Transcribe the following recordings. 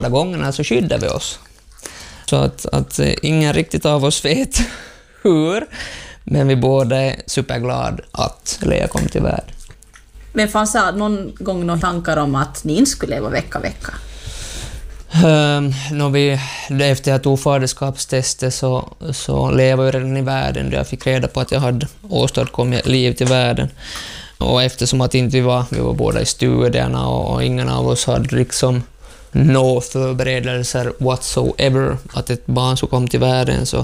Alla gångerna så skyddar vi oss. Så att ingen riktigt av oss vet hur, men vi båda är superglada att Lea kom till världen. Men fanns det någon gång några tankar om att ni inte skulle leva vecka? Efter jag tog faderskapstestet så levde jag redan i världen då jag fick reda på att jag hade åstadkommit liv till världen. Och eftersom att inte vi var båda i studierna och ingen av oss hade liksom no förberedelser whatsoever att ett barn skulle komma till världen, så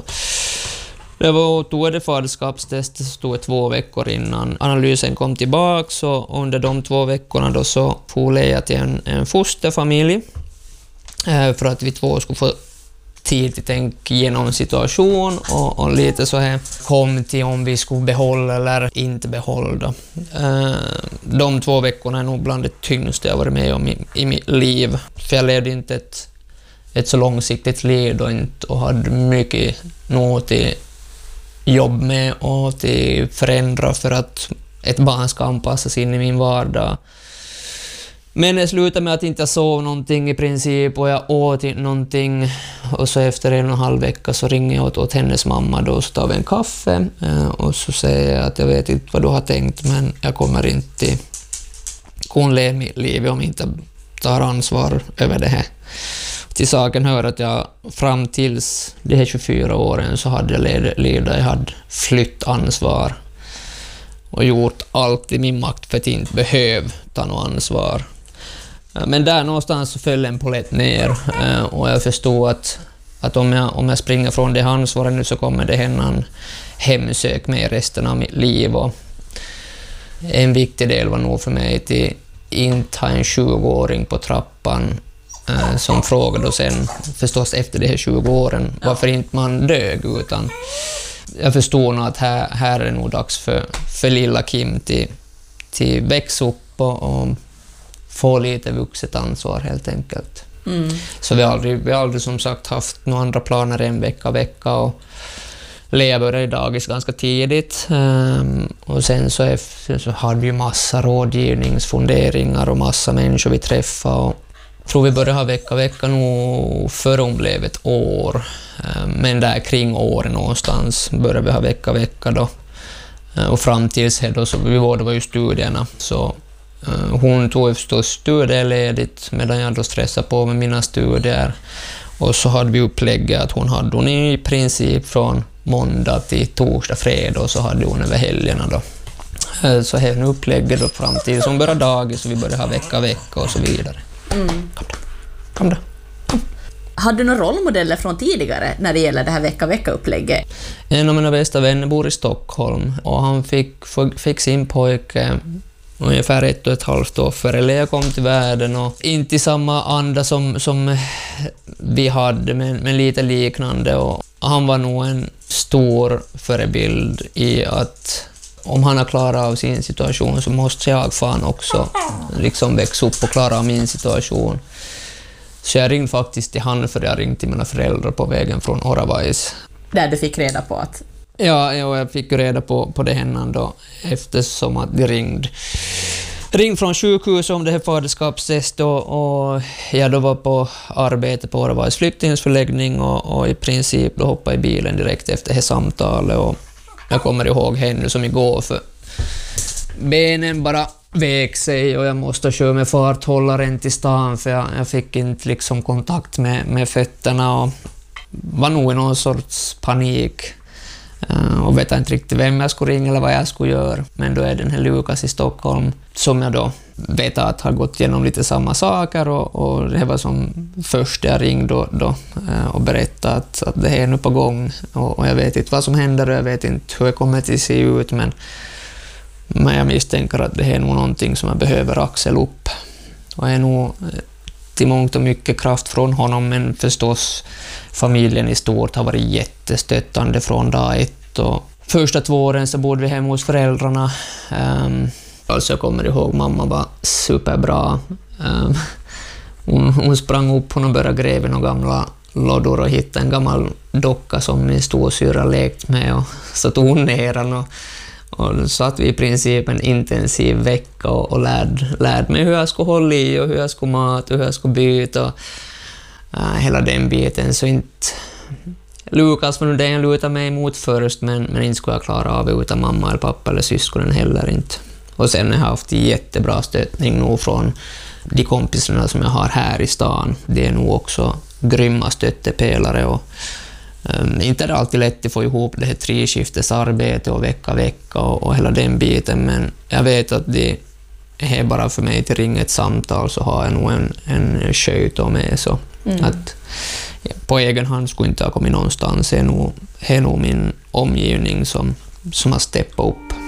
tog det faderskapstestet, så stod det 2 veckor innan analysen kom tillbaka, så under de 2 veckorna då så får Lea till en fosterfamilj för att vi två skulle få tid till tänka igenom situation och lite så här kom till om vi skulle behålla eller inte behålla. De 2 veckorna är nog bland det tyngsta jag varit med om i mitt liv, för jag levde inte ett så långsiktigt liv och hade mycket nog till jobb med och till förändra för att ett barn ska anpassas in i min vardag. Men det slutade med att inte jag sov någonting i princip och jag åt inte någonting, och så efter 1,5 vecka så ringer jag åt hennes mamma då, så tar vi en kaffe och så säger jag att jag vet inte vad du har tänkt, men jag kommer inte kunna leva mitt liv om jag inte tar ansvar över det här. Till saken hör att jag fram tills de här 24 åren så hade jag liv där jag hade flytt ansvar och gjort allt i min makt för att inte behöva ta något ansvar. Men där någonstans så föll en polett ner och jag förstod att om jag springer från det ansvaret nu så kommer det hända en hemsök med resten av mitt liv. Och en viktig del var nog för mig att inte ha en 20-åring på trappan som frågade, och sen förstås efter de här 20 åren varför inte man dög, utan jag förstår nog att här är det nog dags för lilla Kim till växa upp och få lite vuxet ansvar helt enkelt. Så vi har aldrig som sagt haft några andra planer än vecka och Lea började i dagis ganska tidigt och sen så hade vi massa rådgivningsfunderingar och massa människor vi träffade, och jag tror vi började ha vecka nog före hon blev 1 år, men där kring åren någonstans började vi ha vecka då, och fram tills då så vi båda var ju studierna, så hon tog förstås studieledigt medan jag då stressade på med mina studier, och så hade vi upplägget att hon hade i princip från måndag till torsdag, fredag, och så hade hon över helgerna då. Så här nu upplägget då fram till hon började dagis och vi började ha vecka och så vidare. Kom då. Hade du några rollmodeller från tidigare när det gäller det här vecka-upplägget? En av mina bästa vänner bor i Stockholm och han fick sin pojke ungefär 1,5 år före Lea kom till världen, och inte i samma anda som vi hade, men lite liknande. Och han var nog en stor förebild i att om han har klarat av sin situation så måste jag fan också liksom växa upp och klara av min situation. Så jag ringde faktiskt till han, för jag ringde till mina föräldrar på vägen från Oravais. Där du fick reda på att... Ja, jag fick reda på det henne då, eftersom att de ringde från sjukhus om det här faderskapstest, och jag då var på arbete på Oravais flyktingsförläggning och i princip då hoppade i bilen direkt efter det samtalet, och jag kommer ihåg henne som igår, för benen bara vek sig och jag måste köra med farthållaren till stan, för jag fick inte liksom kontakt med fötterna och var nog i någon sorts panik och vet inte riktigt vem jag skulle ringa eller vad jag skulle göra. Men då är den här Lukas i Stockholm som jag då vet att har gått igenom lite samma saker, och det var som först jag ringde då och berättade att det här är nu på gång, och jag vet inte vad som händer och jag vet inte hur det kommer att se ut, men jag misstänker att det är nog någonting som jag behöver axla upp, och är nog till mångt och mycket kraft från honom, men förstås familjen i stort har varit jättestöttande från dag 1, och första 2 åren så bodde vi hemma hos föräldrarna. Alltså jag kommer ihåg, mamma var superbra. Hon sprang upp, hon började gräva några gamla lådor och hittade en gammal docka som min storsyra lekt med, och så tog hon ner den och så att vi i princip en intensiv vecka och lärde mig hur jag skulle hålla i och hur jag skulle mat och hur jag skulle byta. hela den biten. Så inte... Lukas var nog den jag lutade mig emot först, men inte skulle jag klara av utan mamma eller pappa eller syskonen heller inte. Och sen har jag haft jättebra stöttning nog från de kompisarna som jag har här i stan. Det är nog också grymma stöttepelare och inte är det alltid lätt att få ihop det här treskiftesarbete och vecka och hela den biten, men jag vet att det är bara för mig till ringa ett samtal så har jag nog en sköt med så att på egen hand skulle inte ha kommit någonstans. Det är nog min omgivning som har steppat upp.